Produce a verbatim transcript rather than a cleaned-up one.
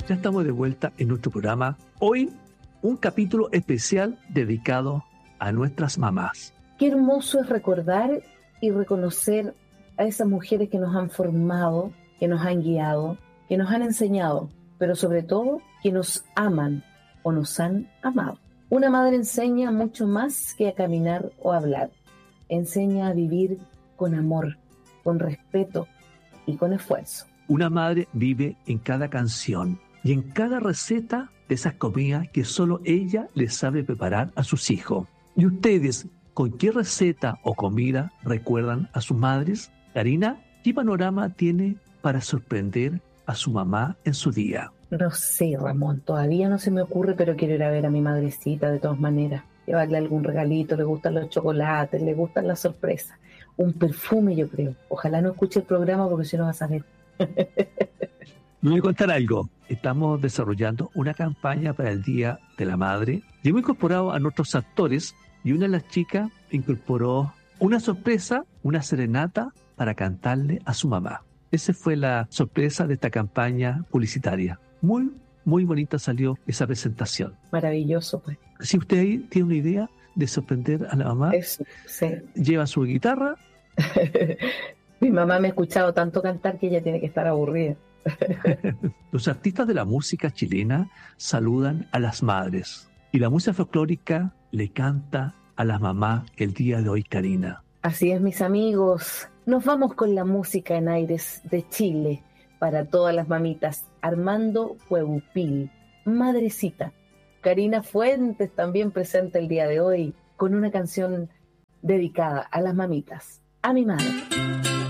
Ya estamos de vuelta en nuestro programa. Hoy, un capítulo especial dedicado a nuestras mamás. Qué hermoso es recordar y reconocer a esas mujeres que nos han formado, que nos han guiado, que nos han enseñado, pero sobre todo que nos aman o nos han amado. Una madre enseña mucho más que a caminar o a hablar. Enseña a vivir con amor, con respeto y con esfuerzo. Una madre vive en cada canción y en cada receta de esas comidas que solo ella les sabe preparar a sus hijos. ¿Y ustedes, con qué receta o comida recuerdan a sus madres? Karina, ¿qué panorama tiene para sorprender a su mamá en su día? No sé, Ramón, todavía no se me ocurre, pero quiero ir a ver a mi madrecita de todas maneras. Llevarle algún regalito, le gustan los chocolates, le gustan las sorpresas. Un perfume, yo creo. Ojalá no escuche el programa porque si no vas a ver. Me voy a contar algo. Estamos desarrollando una campaña para el Día de la Madre y hemos incorporado a nuestros actores y una de las chicas incorporó una sorpresa, una serenata para cantarle a su mamá. Esa fue la sorpresa de esta campaña publicitaria. Muy, muy bonita salió esa presentación. Maravilloso, pues. Si usted ahí tiene una idea de sorprender a la mamá, Eso, sí. Lleva su guitarra. Mi mamá me ha escuchado tanto cantar que ella tiene que estar aburrida. Los artistas de la música chilena saludan a las madres y la música folclórica le canta a las mamás el día de hoy, Karina. Así es, mis amigos. Nos vamos con la música en aires de Chile para todas las mamitas. Armando Hueupil, Madrecita. Karina Fuentes también presente el día de hoy con una canción dedicada a las mamitas, a mi madre.